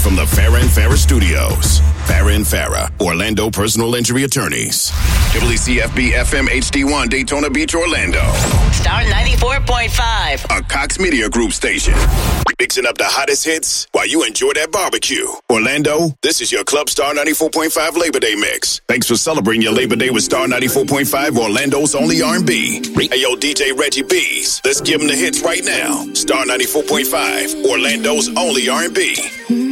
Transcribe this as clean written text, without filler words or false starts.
from the Farah and Farah Studios. Farah and Farah, Orlando Personal Injury Attorneys. WCFB FM HD1, Daytona Beach, Orlando. Star 94.5. A Cox Media Group station. Mixing up the hottest hits while you enjoy that barbecue. Orlando, this is your Club Star 94.5 Labor Day mix. Thanks for celebrating your Labor Day with Star 94.5, Orlando's only R&B. Hey, yo, DJ Reggie B's. Let's give him the hits right now. Star 94.5, Orlando's only R&B.